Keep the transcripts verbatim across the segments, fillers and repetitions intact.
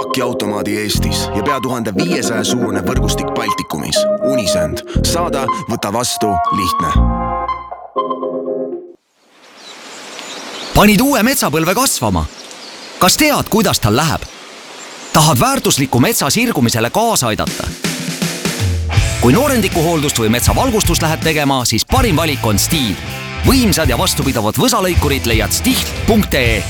automaadi Eestis ja pea tuhande viiesaja suurune võrgustik Baltikumis. Unisend. Saada, võta vastu, lihtne. Panid uue metsapõlve kasvama. Kas tead, kuidas tal läheb? Tahad väärtusliku metsa sirgumisele kaasa aidata? Kui noorendikuhooldust või metsavalgustust lähed tegema, siis parim valik on Stihl. Võimsad ja vastupidavad võsalõikurid leiad stihl punkt ee.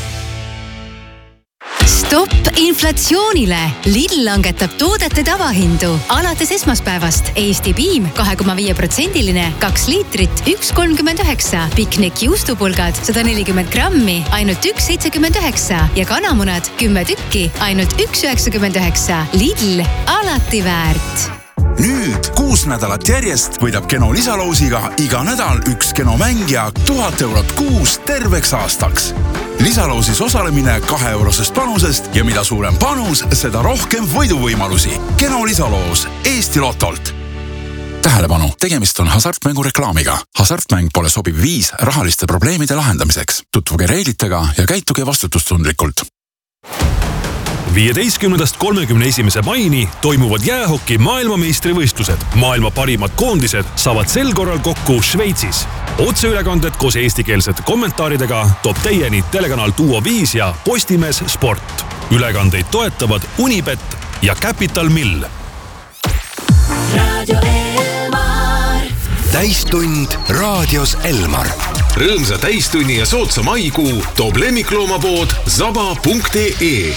Stopp inflatsioonile! Lidl langetab toodete tavahindu. Alates esmaspäevast Eesti piim kahe koma viis protsendiline kaks liitrit üks kolmkümmend üheksa, piknik juustupulgad sada nelikümmend grammi ainult üks seitsekümmend üheksa ja kanamunad kümme tükki ainult üks üheksakümmend üheksa. Lidl, alati väärt! Nüüd kuus nädalat järjest võidab Keno lisaloosiga iga nädal üks Keno mängija tuhat eurot kuus terveks aastaks. Lisaloosis osalemine kahe eurosest panusest ja mida suurem panus, seda rohkem võiduvõimalusi. Keno lisaloos Eesti Lotolt. Tähelepanu, tegemist on hasartmängu reklaamiga. Hasartmäng pole sobiv viis rahaliste probleemide lahendamiseks. Tutvuge reeglitega ja käituge vastutustundlikult. viieteistkümnendast kolmekümne esimese maini toimuvad jäähoki maailmameistrivõistlused. Maailma parimad koondised saavad sel korral kokku Šveitsis. Otseülekanded koos eestikeelsete kommentaaridega toob teieni telekanal Duo viis ja Postimees Sport. Ülekandeid toetavad Unibet ja Capital Mill. Radio Elmar. Täistund raadios Elmar. Rõõmsa täistunni ja sootsa maikuu toob lemmikloomapood zaba punkt ee.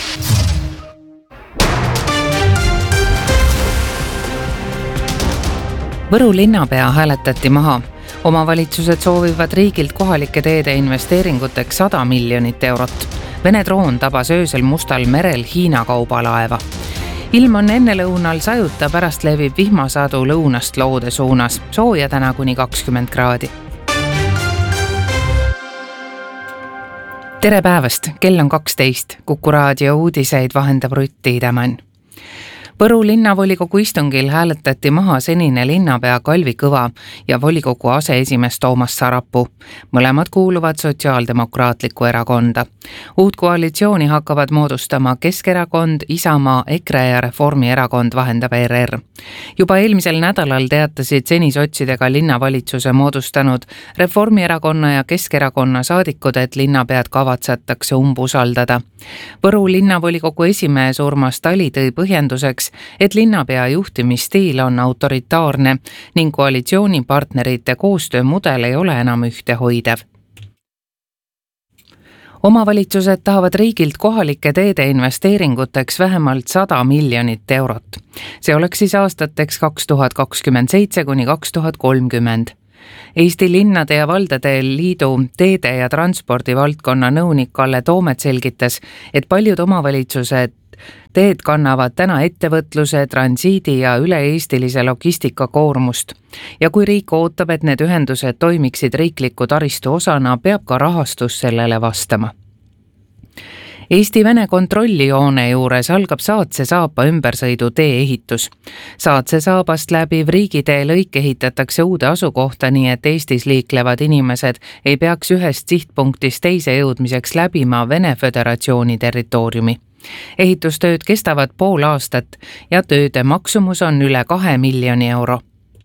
Võru linnapea hääletati maha. Omavalitsused soovivad riigilt kohalike teede investeeringuteks sada miljonit eurot. Vene droon tabas öösel Mustal merel Hiina kaubalaeva. Ilm on enne lõunal sajuta, pärast levib vihmasadu lõunast loode suunas. Sooja täna kuni kakskümmend kraadi. Tere päevast, kell on kaksteist. Kuku raadio uudiseid vahendab Rutt Tiidemann. Võru linnavolikogu istungil hääletati maha senine linnapea Kalvi Kõva ja volikogu aseesimees Toomas Sarapuu. Mõlemad kuuluvad Sotsiaaldemokraatlikku erakonda. Uut koalitsiooni hakkavad moodustama Keskerakond, Isamaa, EKRE ja Reformierakond, vahendab E R R. Juba eelmisel nädalal teatasid seni sotsidega linnavalitsuse moodustanud Reformierakonna ja Keskerakonna saadikud, et linnapead kavatsetakse umbusaldada. Võru linnavolikogu esimees Urmas Tali tõi põhjenduseks, et linnapea juhtimisstiil on autoritaarne ning koalitsioonipartnerite koostöömudel ei ole enam ühtehoidev. Omavalitsused tahavad riigilt kohalike teede investeeringuteks vähemalt sada miljonit eurot. See oleks siis aastateks kaks tuhat kakskümmend seitse kuni kaks tuhat kolmkümmend. Eesti linnade ja valdade liidu teede ja transpordi valdkonna nõunik Kalle Toomet selgitas, et paljud omavalitsused teed kannavad täna ettevõtluse, transiidi ja üle-eestilise logistika koormust. Ja kui riik ootab, et need ühendused toimiksid riikliku taristu osana, peab ka rahastus sellele vastama. Eesti-Vene kontrollijoone juures algab Saatse saapa ümbersõidu tee ehitus. Saatse saabast läbiv riigitee lõik ehitatakse uude asukohta, nii et Eestis liiklevad inimesed ei peaks ühest sihtpunktist teise jõudmiseks läbima Vene Föderatsiooni territooriumi. Ehitustööd kestavad pool aastat ja tööde maksumus on üle kahe miljoni euro.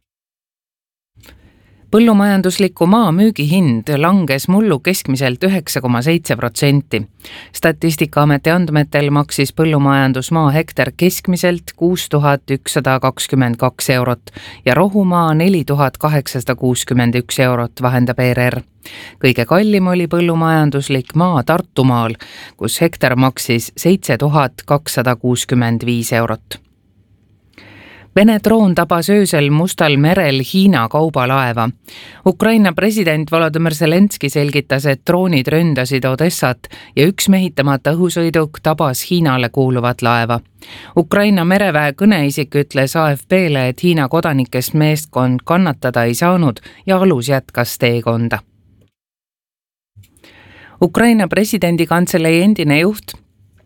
Põllumajandusliku maa müügihind langes mullu keskmiselt üheksa koma seitse protsenti. Statistikaameti andmetel maksis põllumajandusmaa hektar keskmiselt kuus tuhat ükssada kakskümmend kaks eurot ja rohumaa neli tuhat kaheksasada kuuskümmend üks eurot, vahendab E R R. Kõige kallim oli põllumajanduslik maa Tartumaal, kus hektar maksis seitse tuhat kakssada kuuskümmend viis eurot. Vene droon tabas öösel Mustal merel Hiina kaubalaeva. Ukraina president Volodymyr Zelenski selgitas, et droonid ründasid Odessat ja üks mehitamata õhusõiduk tabas Hiinale kuuluvat laeva. Ukraina mereväe kõneisik ütles A F P-le, et Hiina kodanikest meeskond kannatada ei saanud ja alus jätkas teekonda. Ukraina presidendi kantselei endine juht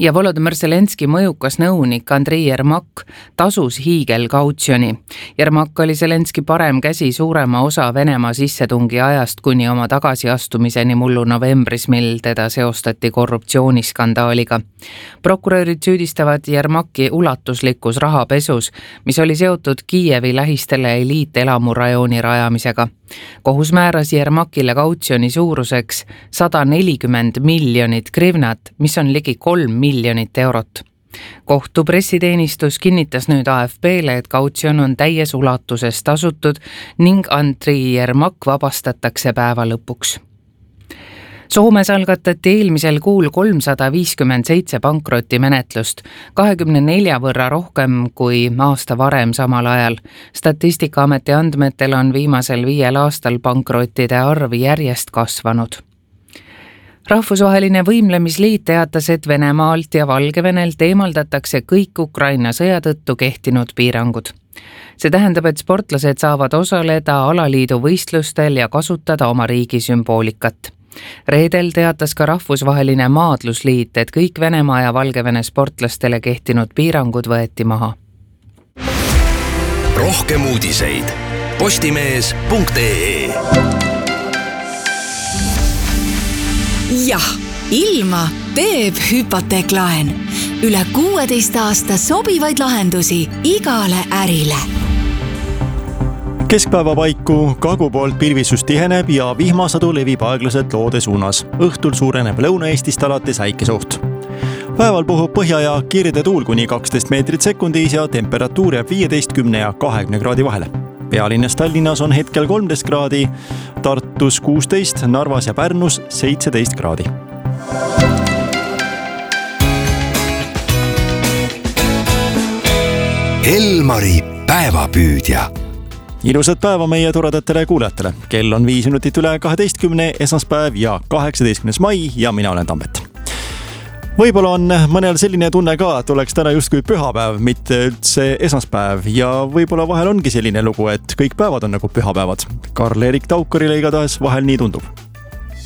ja Volodõmõr Zelenski mõjukas nõunik Andrei Jermak tasus hiigelkautsjoni. Jermak oli Zelenski parem käsi suurema osa Venemaa sissetungi ajast kuni oma tagasiastumiseni mullu novembris, mil teda seostati korruptsiooniskandaaliga. Prokurörid süüdistavad Jermaki ulatuslikus rahapesus, mis oli seotud Kiievi lähistele eliitelamurajooni rajamisega. Kohus määras Jermakile kautsjoni suuruseks sada nelikümmend miljonit grivnat, mis on ligi kolm miljonit eurot. Kohtu pressiteenistus kinnitas nüüd A F P-le, et kautsjon on täies ulatuses tasutud ning Andrei Jermak vabastatakse päeva lõpuks. Soomes algatati eelmisel kuul kolmsada viiskümmend seitse pankrotimenetlust, kahekümne nelja võrra rohkem kui aasta varem samal ajal. Statistikaameti andmetel on viimasel viiel aastal pankrottide arv järjest kasvanud. Rahvusvaheline võimlemisliit teatas, et Venemaalt ja Valgevenelt eemaldatakse kõik Ukraina sõja tõttu kehtinud piirangud. See tähendab, et sportlased saavad osaleda alaliidu võistlustel ja kasutada oma riigi sümboolikat. Reedel teatas ka Rahvusvaheline maadlusliit, et kõik Venemaa ja Valgevene sportlastele kehtinud piirangud võeti maha. Rohkem uudiseid postimees punkt ee. Jah, ilma teeb hüpoteeklaen. Üle kuueteist aasta sobivaid lahendusi igale ärile. Keskpäeva paiku kagu poolt pilvisus tiheneb ja vihmasadu levib aeglaselt loode suunas. Õhtul suureneb Lõuna-Eestist alates äikesoht. Päeval puhub põhja ja kirde tuul kuni kaksteist meetrit sekundis ja temperatuur jääb viieteist ja kahekümne kraadi vahele. Pealinnas Tallinnas on hetkel kolmteist kraadi, Tartus kuusteist, Narvas ja Pärnus seitseteist kraadi. Elmari päevapüüdja. Ilusat päeva meie toredatele kuulajatele. Kell on viis minutit üle kaheteistkümne, esmaspäev ja kaheksateistkümnes mai ja mina olen Tambet. Võib-olla on mõnel selline tunne ka, et oleks täna justkui pühapäev, mitte üldse esmaspäev ja võib-olla vahel ongi selline lugu, et kõik päevad on nagu pühapäevad. Karl-Erik Taukarile igatahes vahel nii tundub.